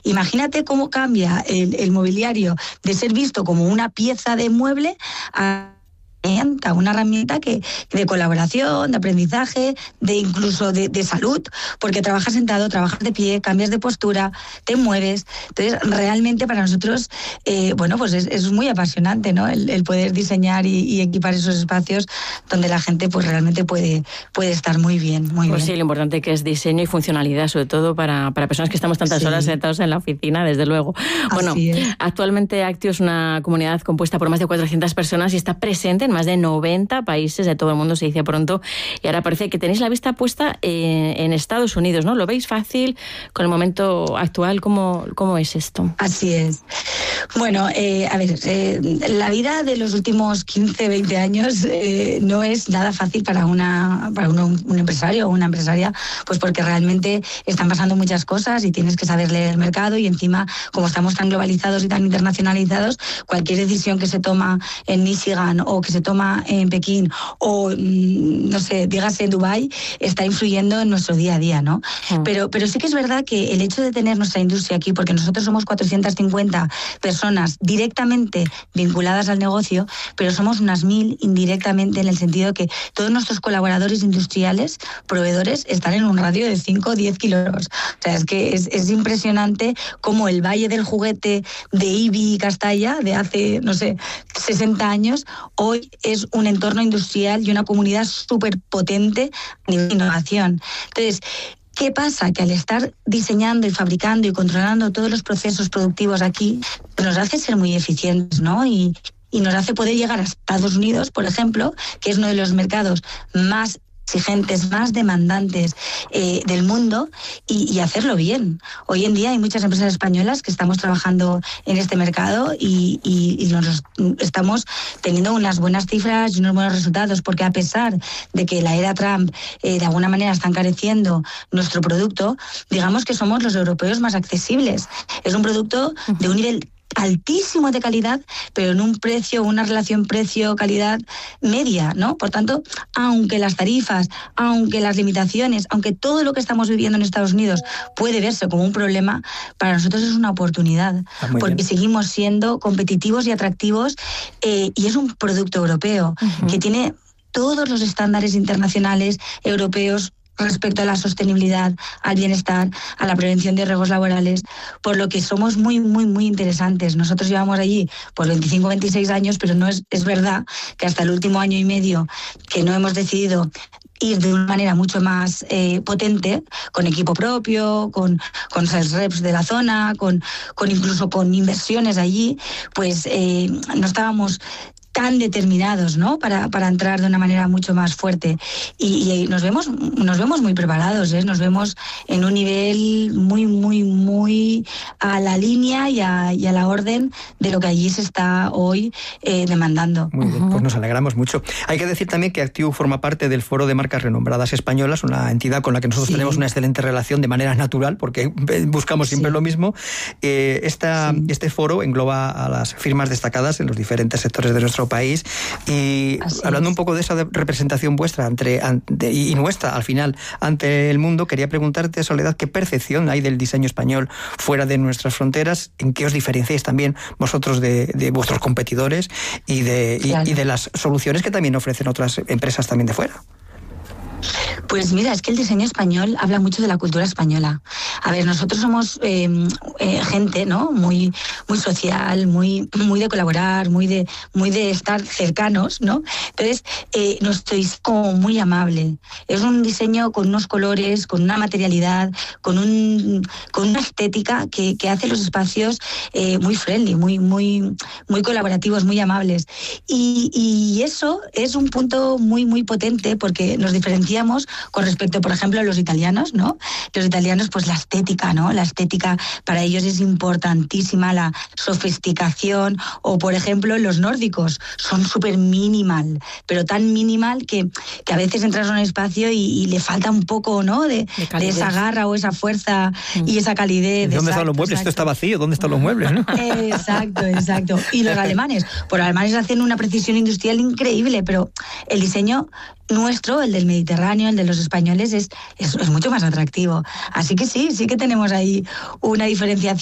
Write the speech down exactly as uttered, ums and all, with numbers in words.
Imagínate cómo cambia el, el mobiliario de ser visto como una pieza de mueble a una herramienta que de colaboración, de aprendizaje, de incluso de, de salud, porque trabajas sentado, trabajas de pie, cambias de postura, te mueves. Entonces, realmente para nosotros, eh, bueno, pues es, es muy apasionante, ¿no? El, el poder diseñar y, y equipar esos espacios donde la gente, pues realmente puede, puede estar muy bien, muy pues bien. Sí, lo importante que es diseño y funcionalidad, sobre todo para, para personas que estamos tantas sí. horas sentados en la oficina, desde luego. Bueno, actualmente Actio es una comunidad compuesta por más de cuatrocientas personas y está presente en más de noventa países de todo el mundo, se dice pronto, y ahora parece que tenéis la vista puesta en, en Estados Unidos, ¿no? ¿Lo veis fácil con el momento actual? ¿Cómo, cómo es esto? Así es. Bueno, eh, a ver, eh, la vida de los últimos quince, veinte años eh, no es nada fácil para, una, para uno, un empresario o una empresaria, pues porque realmente están pasando muchas cosas y tienes que saber leer el mercado, y encima, como estamos tan globalizados y tan internacionalizados, cualquier decisión que se toma en Michigan o que se toma en Pekín o, no sé, dígase en Dubái, está influyendo en nuestro día a día, ¿no? Mm. Pero, pero sí que es verdad que el hecho de tener nuestra industria aquí, porque nosotros somos cuatrocientas cincuenta personas directamente vinculadas al negocio, pero somos unas mil indirectamente, en el sentido que todos nuestros colaboradores industriales, proveedores, están en un radio de cinco o diez kilómetros. O sea, es que es, es impresionante cómo el Valle del Juguete de Ibi y Castalla, de hace, no sé, sesenta años, hoy es un entorno industrial y una comunidad súper potente a nivel de innovación. Entonces, ¿qué pasa? Que al estar diseñando y fabricando y controlando todos los procesos productivos aquí, nos hace ser muy eficientes, ¿no? Y, y nos hace poder llegar a Estados Unidos, por ejemplo, que es uno de los mercados más exigentes, más demandantes eh, del mundo, y, y hacerlo bien. Hoy en día hay muchas empresas españolas que estamos trabajando en este mercado y, y, y nos estamos teniendo unas buenas cifras y unos buenos resultados, porque a pesar de que la era Trump eh, de alguna manera está encareciendo nuestro producto, digamos que somos los europeos más accesibles. Es un producto de un nivel altísimo de calidad, pero en un precio, una relación precio-calidad media, ¿no? Por tanto, aunque las tarifas, aunque las limitaciones, aunque todo lo que estamos viviendo en Estados Unidos puede verse como un problema, para nosotros es una oportunidad, ah, porque bien. Seguimos siendo competitivos y atractivos, eh, y es un producto europeo uh-huh. que tiene todos los estándares internacionales europeos respecto a la sostenibilidad, al bienestar, a la prevención de riesgos laborales, por lo que somos muy, muy, muy interesantes. Nosotros llevamos allí pues veinticinco, veintiséis años, pero no es, es verdad que hasta el último año y medio que no hemos decidido ir de una manera mucho más eh, potente, con equipo propio, con, con sales reps de la zona, con, con incluso con inversiones allí, pues eh, no estábamos tan determinados, ¿no? Para, para entrar de una manera mucho más fuerte. Y, y nos vemos, nos vemos muy preparados, ¿eh? Nos vemos en un nivel muy, muy, muy a la línea y a, y a la orden de lo que allí se está hoy eh, demandando. Muy bien, pues nos alegramos mucho. Hay que decir también que Actiu forma parte del Foro de Marcas Renombradas Españolas, una entidad con la que nosotros sí. tenemos una excelente relación de manera natural, porque buscamos siempre sí. lo mismo. Eh, esta, sí. Este foro engloba a las firmas destacadas en los diferentes sectores de nuestro país, y Así hablando es. un poco de esa representación vuestra entre, ante, y nuestra al final ante el mundo, quería preguntarte, Soledad, ¿qué percepción hay del diseño español fuera de nuestras fronteras? ¿En qué os diferenciáis también vosotros de, de vuestros competidores y de, claro. y, y de las soluciones que también ofrecen otras empresas también de fuera? Pues mira, es que el diseño español habla mucho de la cultura española. A ver, nosotros somos eh, eh, gente, ¿no? Muy, muy social, muy, muy de colaborar, muy de, muy de estar cercanos, ¿no? Entonces, eh, nuestro diseño es como muy amable. Es un diseño con unos colores, con una materialidad, con un, con una estética que, que hace los espacios eh, muy friendly, muy, muy, muy colaborativos, muy amables. Y, y eso es un punto muy, muy potente, porque nos diferenciamos con respecto, por ejemplo, a los italianos, ¿no? Los italianos, pues la estética, ¿no? La estética para ellos es importantísima, la sofisticación, o por ejemplo, los nórdicos son súper minimal, pero tan minimal que, que a veces entras en un espacio y, y le falta un poco, ¿no? De, de, de esa garra o esa fuerza mm. y esa calidez. ¿Dónde exacto, están los muebles? Exacto. Esto está vacío, ¿dónde están los muebles? ¿no? Exacto, exacto. Y los alemanes, por los alemanes hacen una precisión industrial increíble, pero el diseño nuestro, el del Mediterráneo, el de los españoles, es, es, es mucho más atractivo. Así que sí, sí que tenemos ahí una diferenciación